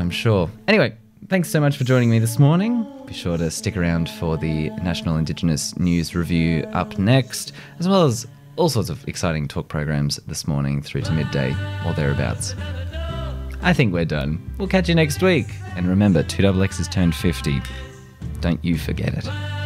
I'm sure. Anyway, thanks so much for joining me this morning. Be sure to stick around for the National Indigenous News Review up next, as well as all sorts of exciting talk programs this morning through to midday or thereabouts. I think we're done. We'll catch you next week. And remember, 2XX has turned 50. Don't you forget it.